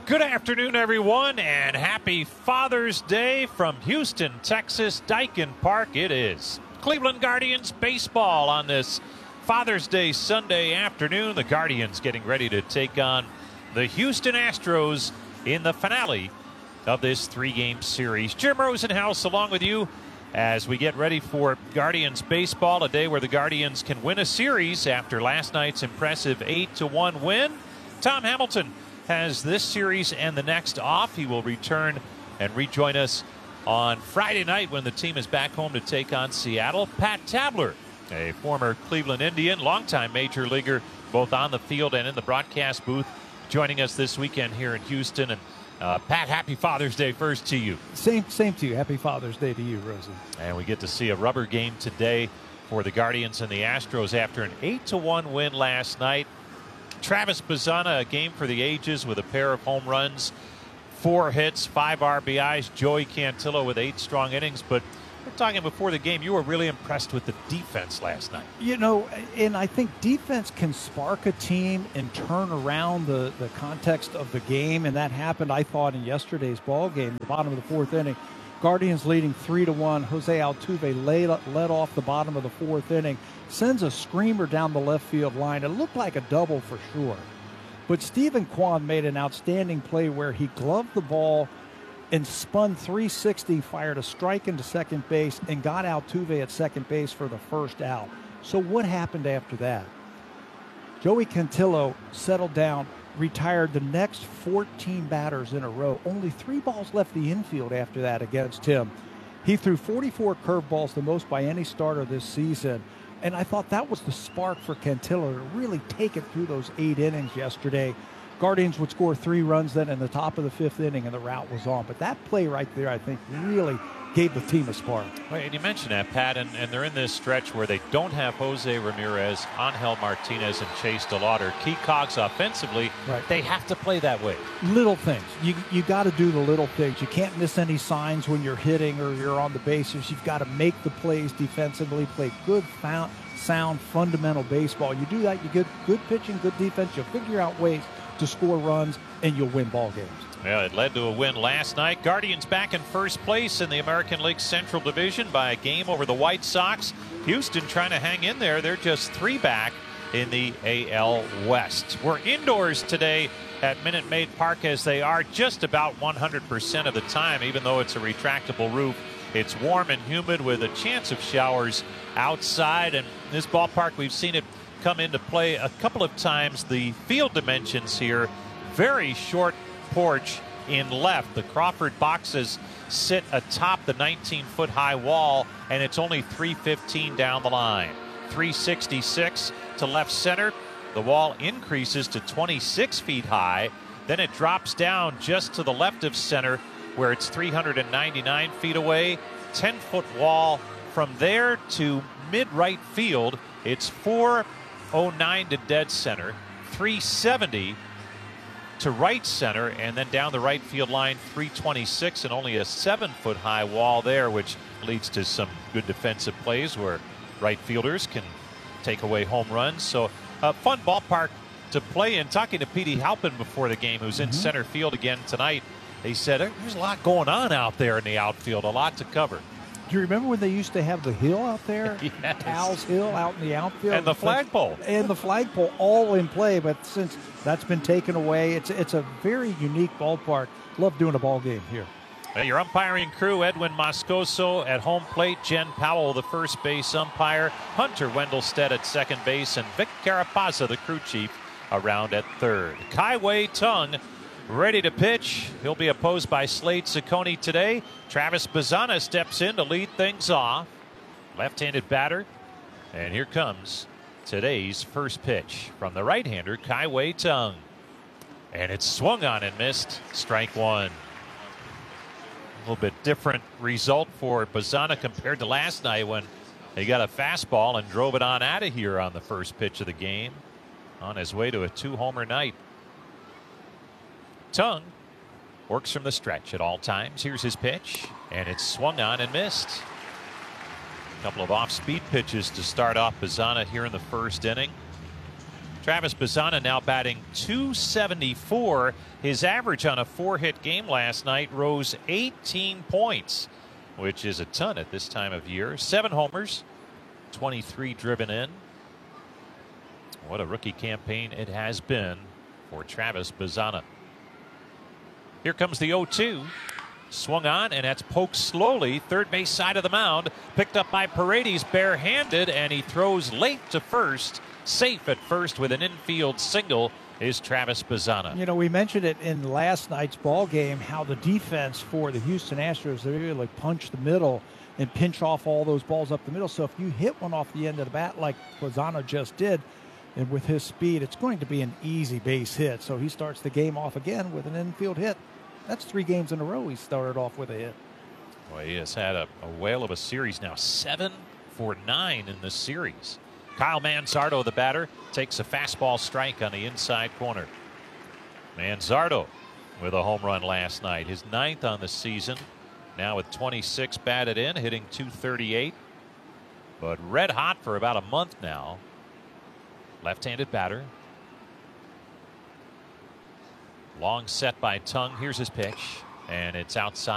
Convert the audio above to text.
Good afternoon, everyone, and happy Father's Day from Houston, Texas, Daikin Park. It is Cleveland Guardians baseball on this Father's Day Sunday afternoon. The Guardians getting ready to take on the Houston Astros in the finale of this three-game series. Jim Rosenhaus along with you as we get ready for Guardians baseball, a day where the Guardians can win a series after last night's impressive 8-1 win. Tom Hamilton has this series and the next off. He will return and rejoin us on Friday night when the team is back home to take on Seattle. Pat Tabler, a former Cleveland Indian, longtime major leaguer, both on the field and in the broadcast booth, joining us this weekend here in Houston. And Pat, happy Father's Day first to you. Same to you. Happy Father's Day to you, Rosie. And we get to see a rubber game today for the Guardians and the Astros after an 8-1 win last night. Travis Bazzana, a game for the ages with a pair of home runs, 4 hits, 5 RBIs. Joey Cantillo with 8 strong innings. But we're talking before the game, you were really impressed with the defense last night. You know, and I think defense can spark a team and turn around the context of the game. And that happened, I thought, in yesterday's ball game, the bottom of the 4th inning. Guardians leading 3-1. Jose Altuve led off the bottom of the 4th inning, sends a screamer down the left field line. It looked like a double for sure. But Stephen Kwan made an outstanding play where he gloved the ball and spun 360, fired a strike into second base, and got Altuve at second base for the first out. So what happened after that? Joey Cantillo settled down, retired the next 14 batters in a row. Only 3 balls left the infield after that against him. He threw 44 curveballs, the most by any starter this season. And I thought that was the spark for Cantillo to really take it through those 8 innings yesterday. Guardians would score 3 runs then in the top of the 5th inning, and the rout was on. But that play right there, I think, really gave the team a spark. Well, and you mentioned that, Pat, and they're in this stretch where they don't have Jose Ramirez, Angel Martinez, and Chase DeLauder. Key cogs offensively, right. They have to play that way. Little things. You got to do the little things. You can't miss any signs when you're hitting or you're on the bases. You've got to make the plays defensively, play good, sound, fundamental baseball. You do that, you get good pitching, good defense, you'll figure out ways to score runs, and you'll win ball games. Well, it led to a win last night. Guardians back in first place in the American League Central Division by a game over the White Sox. Houston trying to hang in there. They're just 3 back in the AL West. We're indoors today at Minute Maid Park, as they are just about 100% of the time, even though it's a retractable roof. It's warm and humid with a chance of showers outside. And this ballpark, we've seen it come into play a couple of times. The field dimensions here, very short porch in left. The Crawford boxes sit atop the 19-foot high wall, and it's only 315 down the line. 366 to left center. The wall increases to 26 feet high. Then it drops down just to the left of center, where it's 399 feet away. 10-foot wall from there to mid-right field. It's 409 to dead center, 370 to right center, and then down the right field line 326, and only a 7-foot high wall there, which leads to some good defensive plays where right fielders can take away home runs. So a fun ballpark to play in. Talking to Petey Halpin before the game, who's in center field again tonight, they said there's a lot going on out there in the outfield, a lot to cover. Do you remember when they used to have the hill out there? Yes. Towles Hill out in the outfield. And the flagpole. And the flagpole all in play, but since that's been taken away, it's a very unique ballpark. Love doing a ball game here. Your umpiring crew: Edwin Moscoso at home plate, Jen Powell, the first base umpire, Hunter Wendelstedt at second base, and Vic Carapazza, the crew chief, around at third. Kai-Wei Tung ready to pitch. He'll be opposed by Slade Ciccone today. Travis Bazzana steps in to lead things off. Left-handed batter. And here comes today's first pitch from the right-hander, Kai-Wei Tung. And it's swung on and missed. Strike 1. A little bit different result for Bazzana compared to last night when he got a fastball and drove it on out of here on the first pitch of the game. On his way to a 2-homer night. Tung works from the stretch at all times. Here's his pitch, and it's swung on and missed. A couple of off-speed pitches to start off Bazzana here in the first inning. Travis Bazzana now batting .274. His average on a 4-hit game last night rose 18 points, which is a ton at this time of year. 7 homers, 23 driven in. What a rookie campaign it has been for Travis Bazzana. Here comes the 0-2. Swung on, and that's poked slowly. Third base side of the mound. Picked up by Paredes barehanded, and he throws late to first. Safe at first with an infield single is Travis Bazzana. You know, we mentioned it in last night's ball game how the defense for the Houston Astros, they really punch the middle and pinch off all those balls up the middle. So if you hit one off the end of the bat like Bazzana just did, and with his speed, it's going to be an easy base hit. So he starts the game off again with an infield hit. That's 3 games in a row he started off with a hit. Well, he has had a whale of a series now. 7 for 9 in this series. Kyle Manzardo, the batter, takes a fastball strike on the inside corner. Manzardo with a home run last night. His 9th on the season. Now with 26 batted in, hitting .238. But red hot for about a month now. Left-handed batter. Long set by Tung. Here's his pitch, and it's outside.